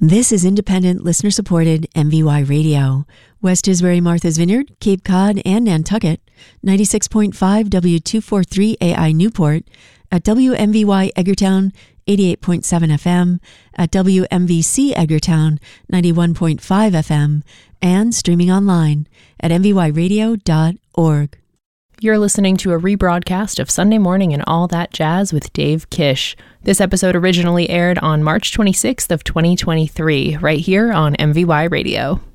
This is independent, listener-supported MVY Radio. West Tisbury, Martha's Vineyard, Cape Cod, and Nantucket. 96.5 W243 AI Newport. At WMVY Edgartown, 88.7 FM. At WMVC Edgartown, 91.5 FM. And streaming online at mvyradio.org. You're listening to a rebroadcast of Sunday Morning and All That Jazz with Dave Kish. This episode originally aired on March 26th of 2023, right here on MVY Radio.